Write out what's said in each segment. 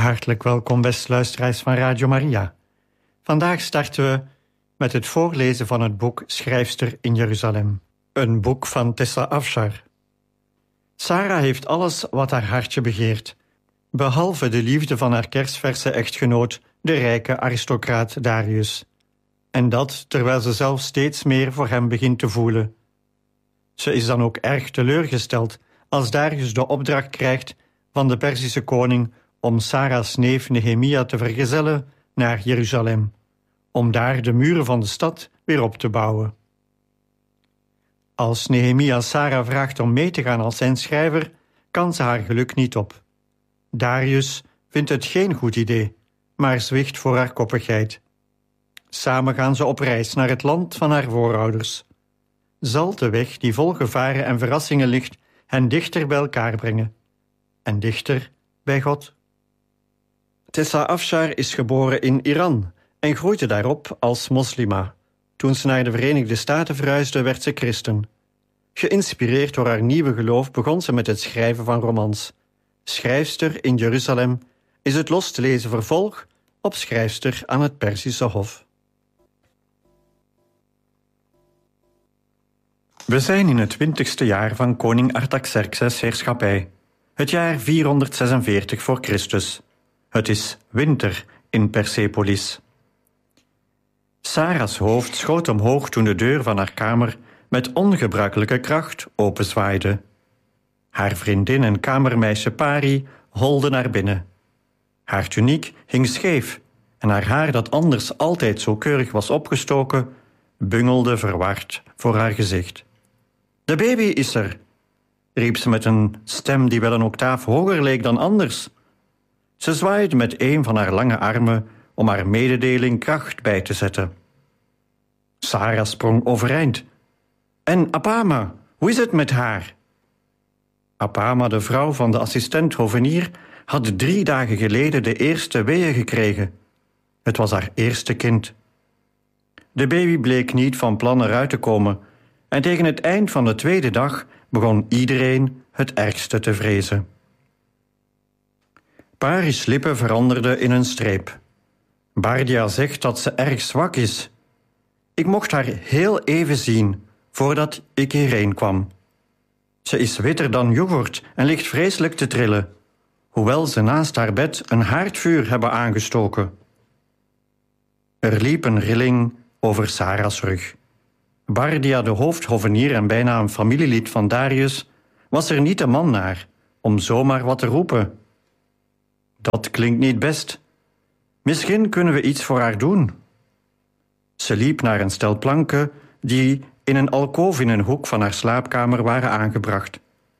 Hartelijk welkom, beste luisteraars van Radio Maria. Vandaag starten we met het voorlezen van het boek Schrijfster in Jeruzalem. Een boek van Tessa Afshar. Sarah heeft alles wat haar hartje begeert, behalve de liefde van haar kersverse echtgenoot, de rijke aristocraat Darius. En dat terwijl ze zelf steeds meer voor hem begint te voelen. Ze is dan ook erg teleurgesteld als Darius de opdracht krijgt van de Perzische koning om Sarah's neef Nehemia te vergezellen naar Jeruzalem, om daar de muren van de stad weer op te bouwen. Als Nehemia Sarah vraagt om mee te gaan als zijn schrijver, kan ze haar geluk niet op. Darius vindt het geen goed idee, maar zwicht voor haar koppigheid. Samen gaan ze op reis naar het land van haar voorouders. Zal de weg die vol gevaren en verrassingen ligt hen dichter bij elkaar brengen en dichter bij God? Tessa Afshar is geboren in Iran en groeide daarop als moslima. Toen ze naar de Verenigde Staten verhuisde, werd ze christen. Geïnspireerd door haar nieuwe geloof begon ze met het schrijven van romans. Schrijfster in Jeruzalem is het los te lezen vervolg op Schrijfster aan het Perzische Hof. We zijn in het 20ste jaar van koning Artaxerxes' heerschappij, het jaar 446 voor Christus. Het is winter in Persepolis. Sarah's hoofd schoot omhoog toen de deur van haar kamer met ongebruikelijke kracht openzwaaide. Haar vriendin en kamermeisje Pari holde naar binnen. Haar tuniek hing scheef en haar haar, dat anders altijd zo keurig was opgestoken, bungelde verward voor haar gezicht. "De baby is er," riep ze met een stem die wel een octaaf hoger leek dan anders. Ze zwaaide met een van haar lange armen om haar mededeling kracht bij te zetten. Sarah sprong overeind. "En Apama, hoe is het met haar?" Apama, de vrouw van de assistent-hovenier, had 3 dagen geleden de eerste weeën gekregen. Het was haar eerste kind. De baby bleek niet van plan eruit te komen en tegen het eind van de 2e dag begon iedereen het ergste te vrezen. Pari's lippen veranderden in een streep. Bardia zegt dat ze erg zwak is. Ik mocht haar heel even zien, voordat ik hierheen kwam. Ze is witter dan yoghurt en ligt vreselijk te trillen, hoewel ze naast haar bed een haardvuur hebben aangestoken. Er liep een rilling over Sarah's rug. Bardia, de hoofdhovenier en bijna een familielid van Darius, was er niet de man naar om zomaar wat te roepen. Dat klinkt niet best. Misschien kunnen we iets voor haar doen. Ze liep naar een stel planken die in een alkoof in een hoek van haar slaapkamer waren aangebracht.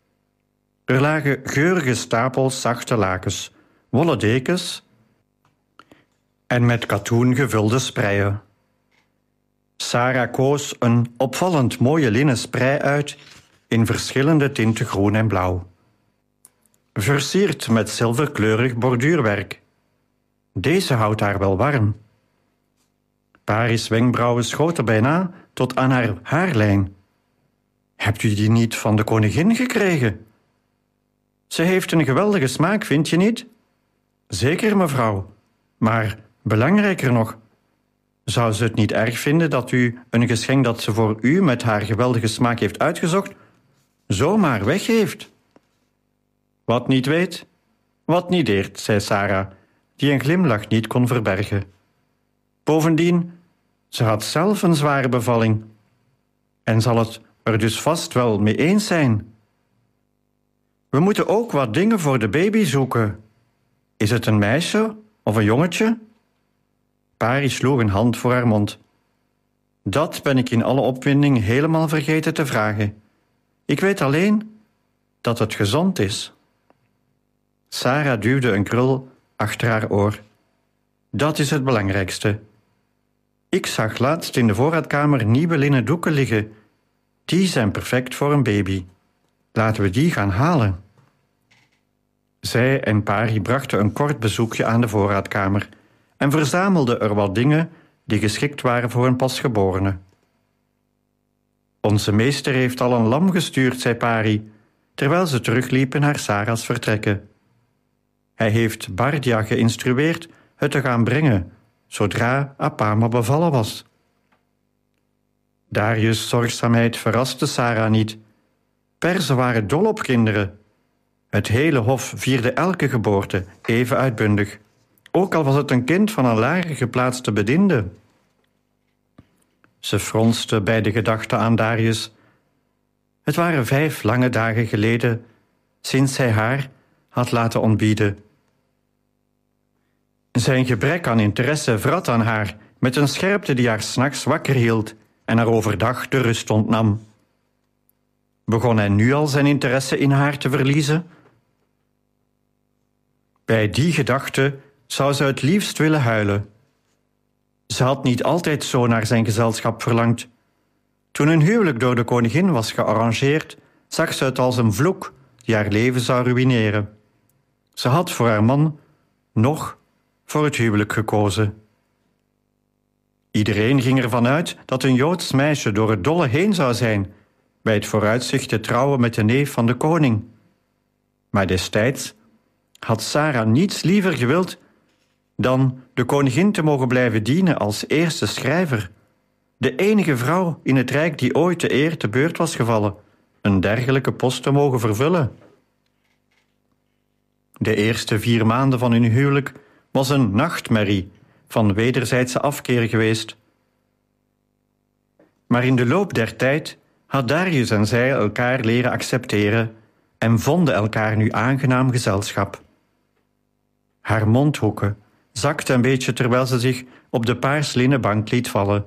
Er lagen geurige stapels zachte lakens, wollen dekens en met katoen gevulde spreien. Sarah koos een opvallend mooie linnen sprei uit in verschillende tinten groen en blauw, versierd met zilverkleurig borduurwerk. Deze houdt haar wel warm. Pari's wenkbrauwen schoten bijna tot aan haar haarlijn. Hebt u die niet van de koningin gekregen? Ze heeft een geweldige smaak, vind je niet? Zeker, mevrouw. Maar belangrijker nog, zou ze het niet erg vinden dat u een geschenk dat ze voor u met haar geweldige smaak heeft uitgezocht, zomaar weggeeft? Wat niet weet, wat niet deert, zei Sarah, die een glimlach niet kon verbergen. Bovendien, ze had zelf een zware bevalling en zal het er dus vast wel mee eens zijn. We moeten ook wat dingen voor de baby zoeken. Is het een meisje of een jongetje? Pari sloeg een hand voor haar mond. Dat ben ik in alle opwinding helemaal vergeten te vragen. Ik weet alleen dat het gezond is. Sarah duwde een krul achter haar oor. Dat is het belangrijkste. Ik zag laatst in de voorraadkamer nieuwe linnen doeken liggen. Die zijn perfect voor een baby. Laten we die gaan halen. Zij en Pari brachten een kort bezoekje aan de voorraadkamer en verzamelden er wat dingen die geschikt waren voor een pasgeborene. Onze meester heeft al een lam gestuurd, zei Pari, terwijl ze terugliepen naar Sarah's vertrekken. Hij heeft Bardia geïnstrueerd het te gaan brengen, zodra Apama bevallen was. Darius' zorgzaamheid verraste Sarah niet. Perzen waren dol op kinderen. Het hele hof vierde elke geboorte even uitbundig, ook al was het een kind van een lager geplaatste bediende. Ze fronste bij de gedachte aan Darius. Het waren 5 lange dagen geleden sinds hij haar had laten ontbieden. Zijn gebrek aan interesse vrat aan haar met een scherpte die haar 's nachts wakker hield en haar overdag de rust ontnam. Begon hij nu al zijn interesse in haar te verliezen? Bij die gedachte zou ze het liefst willen huilen. Ze had niet altijd zo naar zijn gezelschap verlangd. Toen hun huwelijk door de koningin was gearrangeerd, zag ze het als een vloek die haar leven zou ruïneren. Ze had voor haar man nog voor het huwelijk gekozen. Iedereen ging ervan uit dat een Joods meisje door het dolle heen zou zijn bij het vooruitzicht te trouwen met de neef van de koning. Maar destijds had Sarah niets liever gewild dan de koningin te mogen blijven dienen als eerste schrijver, de enige vrouw in het rijk die ooit de eer te beurt was gevallen een dergelijke post te mogen vervullen. De eerste 4 maanden van hun huwelijk was een nachtmerrie van wederzijdse afkeer geweest. Maar in de loop der tijd had Darius en zij elkaar leren accepteren en vonden elkaar nu aangenaam gezelschap. Haar mondhoeken zakte een beetje terwijl ze zich op de paarslinnen bank liet vallen.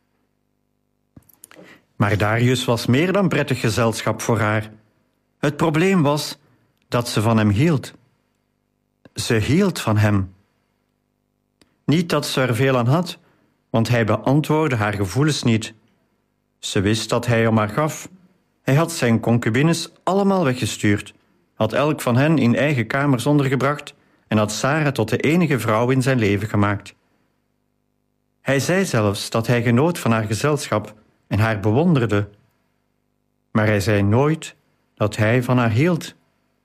Maar Darius was meer dan prettig gezelschap voor haar. Het probleem was dat ze van hem hield. Ze hield van hem. Niet dat ze er veel aan had, want hij beantwoordde haar gevoelens niet. Ze wist dat hij om haar gaf. Hij had zijn concubines allemaal weggestuurd, had elk van hen in eigen kamers ondergebracht en had Sarah tot de enige vrouw in zijn leven gemaakt. Hij zei zelfs dat hij genoot van haar gezelschap en haar bewonderde. Maar hij zei nooit dat hij van haar hield.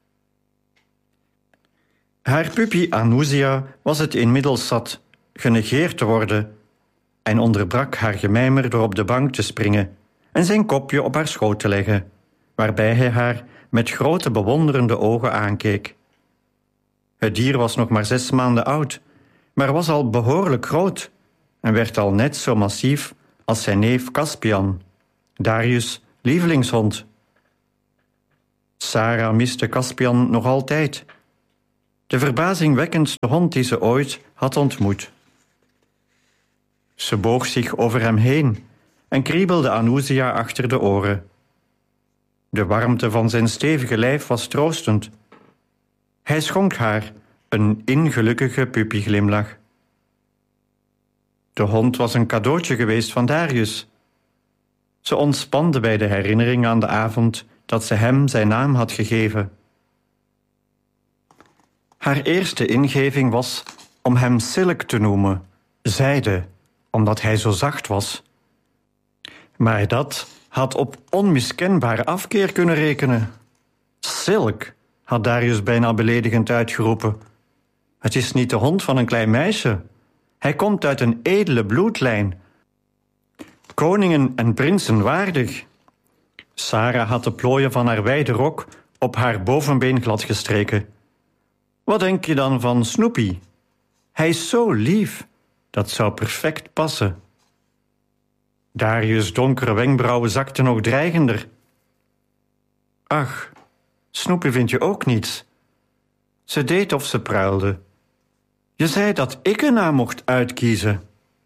Haar pupie Anouzia was het inmiddels zat genegeerd te worden en onderbrak haar gemijmer door op de bank te springen en zijn kopje op haar schoot te leggen, waarbij hij haar met grote bewonderende ogen aankeek. Het dier was nog maar 6 maanden oud, maar was al behoorlijk groot en werd al net zo massief als zijn neef Caspian, Darius' lievelingshond. Sarah miste Caspian nog altijd, de verbazingwekkendste hond die ze ooit had ontmoet. Ze boog zich over hem heen en kriebelde Anouzia achter de oren. De warmte van zijn stevige lijf was troostend. Hij schonk haar een ingelukkige puppyglimlach. De hond was een cadeautje geweest van Darius. Ze ontspande bij de herinnering aan de avond dat ze hem zijn naam had gegeven. Haar eerste ingeving was om hem Silk te noemen, zijde, omdat hij zo zacht was. Maar dat had op onmiskenbare afkeer kunnen rekenen. Silk, had Darius bijna beledigend uitgeroepen. Het is niet de hond van een klein meisje. Hij komt uit een edele bloedlijn. Koningen en prinsen waardig. Sarah had de plooien van haar wijde rok op haar bovenbeen gladgestreken. Wat denk je dan van Snoopy? Hij is zo lief. Dat zou perfect passen. Darius' donkere wenkbrauwen zakten nog dreigender. Ach, Snoopy vind je ook niets. Ze deed of ze pruilde. Je zei dat ik een naam mocht uitkiezen.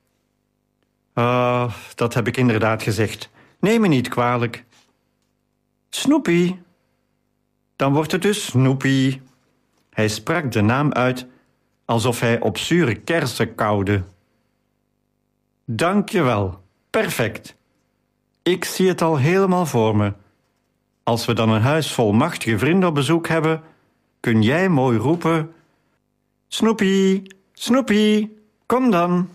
Dat heb ik inderdaad gezegd. Neem me niet kwalijk. Snoopy. Dan wordt het dus Snoopy. Hij sprak de naam uit alsof hij op zure kersen kauwde. Dank je wel. Perfect. Ik zie het al helemaal voor me. Als we dan een huis vol machtige vrienden op bezoek hebben, kun jij mooi roepen: Snoopy, Snoopy, kom dan.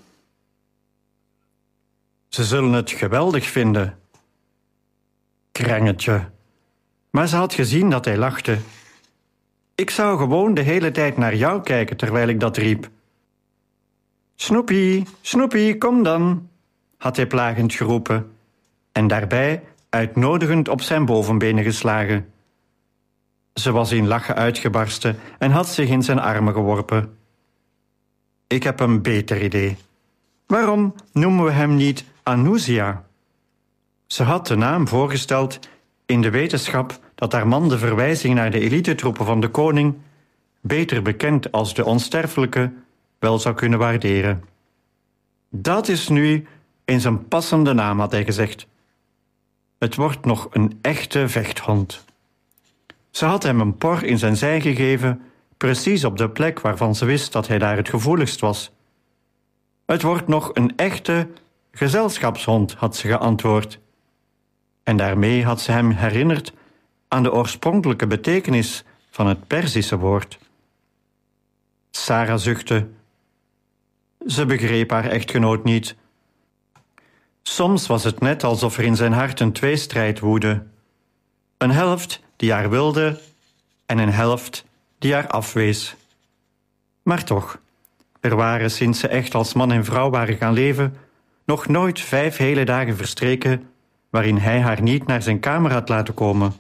Ze zullen het geweldig vinden. Krengetje. Maar ze had gezien dat hij lachte. Ik zou gewoon de hele tijd naar jou kijken terwijl ik dat riep. Snoepie, Snoepie, kom dan, had hij plagend geroepen en daarbij uitnodigend op zijn bovenbenen geslagen. Ze was in lachen uitgebarsten en had zich in zijn armen geworpen. Ik heb een beter idee. Waarom noemen we hem niet Anouzia? Ze had de naam voorgesteld in de wetenschap dat haar man de verwijzing naar de elitetroepen van de koning, beter bekend als de Onsterfelijke, wel zou kunnen waarderen. Dat is nu eens een passende naam, had hij gezegd. Het wordt nog een echte vechthond. Ze had hem een por in zijn zij gegeven, precies op de plek waarvan ze wist dat hij daar het gevoeligst was. Het wordt nog een echte gezelschapshond, had ze geantwoord. En daarmee had ze hem herinnerd aan de oorspronkelijke betekenis van het Perzische woord. Sarah zuchtte. Ze begreep haar echtgenoot niet. Soms was het net alsof er in zijn hart een tweestrijd woedde. Een helft die haar wilde en een helft die haar afwees. Maar toch, er waren sinds ze echt als man en vrouw waren gaan leven, nog nooit 5 hele dagen verstreken waarin hij haar niet naar zijn kamer had laten komen.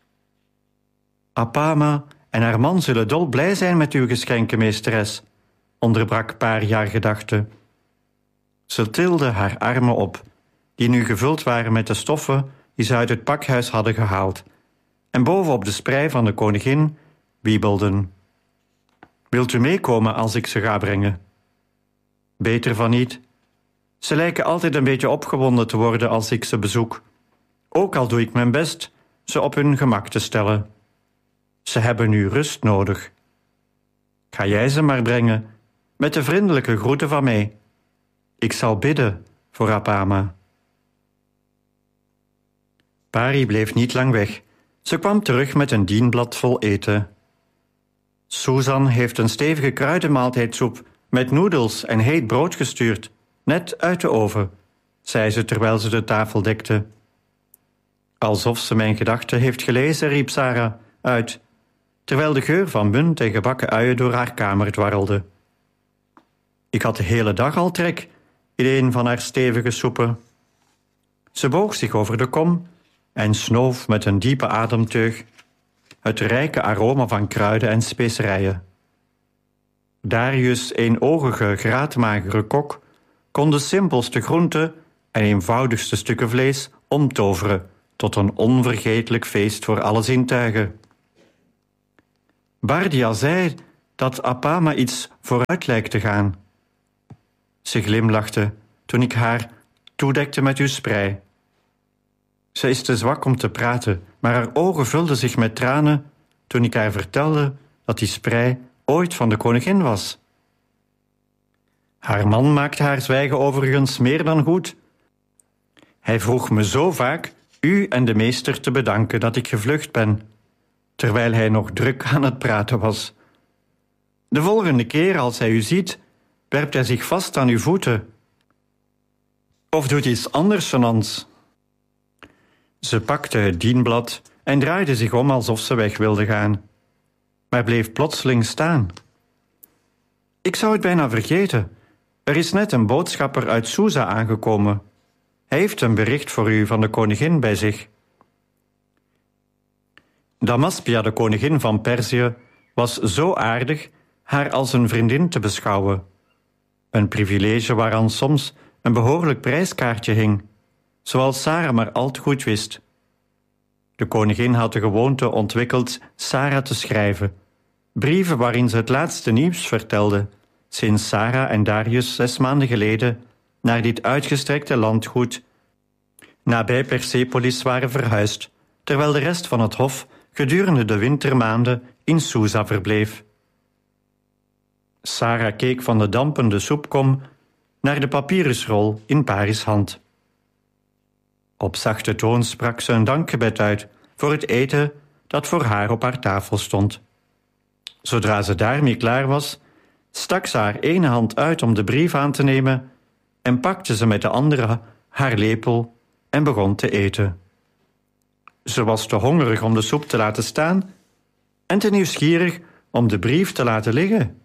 Apama en haar man zullen dolblij zijn met uw geschenken, meesteres, onderbrak Paria haar gedachten. Ze tilde haar armen op, die nu gevuld waren met de stoffen die ze uit het pakhuis hadden gehaald, en bovenop de sprei van de koningin wiebelden. Wilt u meekomen als ik ze ga brengen? Beter van niet. Ze lijken altijd een beetje opgewonden te worden als ik ze bezoek, ook al doe ik mijn best ze op hun gemak te stellen. Ze hebben nu rust nodig. Ga jij ze maar brengen, met de vriendelijke groeten van mij. Ik zal bidden voor Apama. Pari bleef niet lang weg. Ze kwam terug met een dienblad vol eten. Susan heeft een stevige kruidenmaaltijdsoep met noedels en heet brood gestuurd, net uit de oven, zei ze terwijl ze de tafel dekte. Alsof ze mijn gedachten heeft gelezen, riep Sarah uit, terwijl de geur van munt en gebakken uien door haar kamer dwarrelde. Ik had de hele dag al trek in een van haar stevige soepen. Ze boog zich over de kom en snoof met een diepe ademteug het rijke aroma van kruiden en specerijen. Darius' eenoogige, graadmagere kok kon de simpelste groenten en eenvoudigste stukken vlees omtoveren tot een onvergetelijk feest voor alle zintuigen. Bardia zei dat Apama iets vooruit lijkt te gaan. Ze glimlachte toen ik haar toedekte met uw sprei. Ze is te zwak om te praten, maar haar ogen vulden zich met tranen toen ik haar vertelde dat die sprei ooit van de koningin was. Haar man maakte haar zwijgen overigens meer dan goed. Hij vroeg me zo vaak u en de meester te bedanken dat ik gevlucht ben, terwijl hij nog druk aan het praten was. De volgende keer als hij u ziet, werpt hij zich vast aan uw voeten. Of doet iets anders gênants. Ze pakte het dienblad en draaide zich om alsof ze weg wilde gaan, maar bleef plotseling staan. Ik zou het bijna vergeten. Er is net een boodschapper uit Susa aangekomen. Hij heeft een bericht voor u van de koningin bij zich. Damaspia, de koningin van Perzië, was zo aardig haar als een vriendin te beschouwen. Een privilege waaraan soms een behoorlijk prijskaartje hing, zoals Sarah maar al te goed wist. De koningin had de gewoonte ontwikkeld Sarah te schrijven, brieven waarin ze het laatste nieuws vertelde, sinds Sarah en Darius 6 maanden geleden naar dit uitgestrekte landgoed nabij Persepolis waren verhuisd, terwijl de rest van het hof gedurende de wintermaanden in Susa verbleef. Sarah keek van de dampende soepkom naar de papyrusrol in Paris' hand. Op zachte toon sprak ze een dankgebed uit voor het eten dat voor haar op haar tafel stond. Zodra ze daarmee klaar was, stak ze haar ene hand uit om de brief aan te nemen en pakte ze met de andere haar lepel en begon te eten. Ze was te hongerig om de soep te laten staan en te nieuwsgierig om de brief te laten liggen.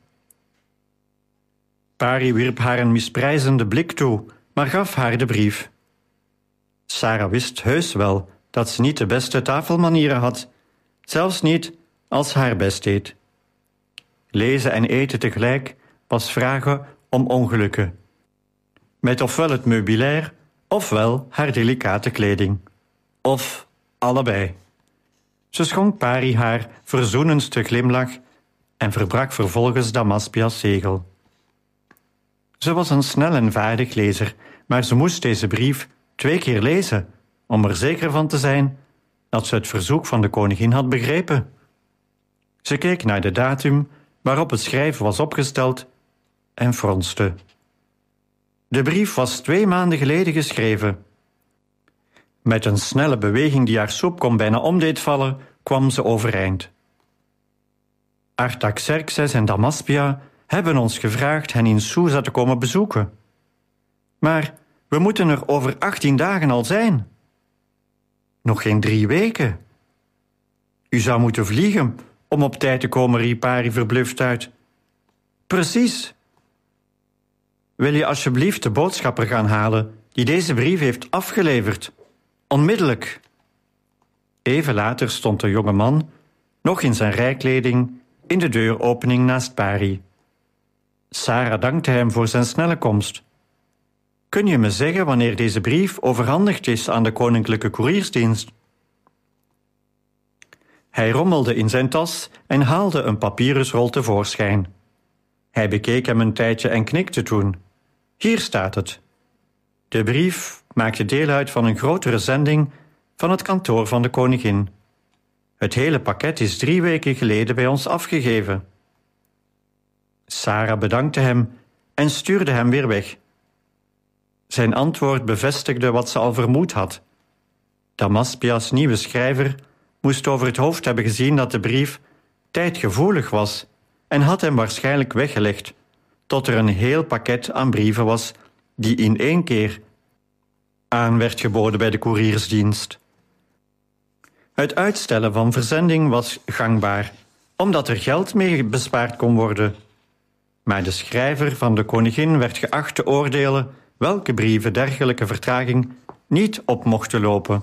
Pari wierp haar een misprijzende blik toe, maar gaf haar de brief. Sarah wist heus wel dat ze niet de beste tafelmanieren had, zelfs niet als ze haar best deed. Lezen en eten tegelijk was vragen om ongelukken. Met ofwel het meubilair, ofwel haar delicate kleding. Of allebei. Ze schonk Pari haar verzoenendste glimlach en verbrak vervolgens Damaspia's zegel. Ze was een snel en vaardig lezer, maar ze moest deze brief 2 keer lezen om er zeker van te zijn dat ze het verzoek van de koningin had begrepen. Ze keek naar de datum waarop het schrijven was opgesteld en fronste. De brief was 2 maanden geleden geschreven. Met een snelle beweging die haar soepkom bijna om deed vallen, kwam ze overeind. Artaxerxes en Damaspia hebben ons gevraagd hen in Susa te komen bezoeken. Maar we moeten er over 18 dagen al zijn. Nog geen 3 weken. U zou moeten vliegen om op tijd te komen, riep Pari verbluft uit. Precies. Wil je alsjeblieft de boodschapper gaan halen die deze brief heeft afgeleverd? Onmiddellijk. Even later stond de jonge man, nog in zijn rijkleding, in de deuropening naast Pari. Sarah dankte hem voor zijn snelle komst. Kun je me zeggen wanneer deze brief overhandigd is aan de koninklijke koeriersdienst? Hij rommelde in zijn tas en haalde een papyrusrol tevoorschijn. Hij bekeek hem een tijdje en knikte toen. Hier staat het. De brief maakte deel uit van een grotere zending van het kantoor van de koningin. Het hele pakket is 3 weken geleden bij ons afgegeven. Sarah bedankte hem en stuurde hem weer weg. Zijn antwoord bevestigde wat ze al vermoed had. Damaspia's nieuwe schrijver moest over het hoofd hebben gezien dat de brief tijdgevoelig was en had hem waarschijnlijk weggelegd, tot er een heel pakket aan brieven was die in 1 keer aan werd geboden bij de koeriersdienst. Het uitstellen van verzending was gangbaar, omdat er geld mee bespaard kon worden. Maar de schrijver van de koningin werd geacht te oordelen welke brieven dergelijke vertraging niet op mochten lopen.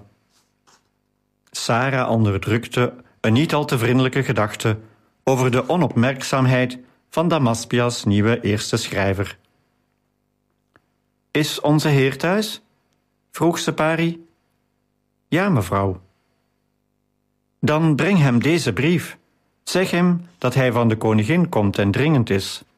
Sarah onderdrukte een niet al te vriendelijke gedachte over de onopmerkzaamheid van Damaspia's nieuwe eerste schrijver. Is onze heer thuis? Vroeg ze Pari. Ja, mevrouw. Dan breng hem deze brief. Zeg hem dat hij van de koningin komt en dringend is.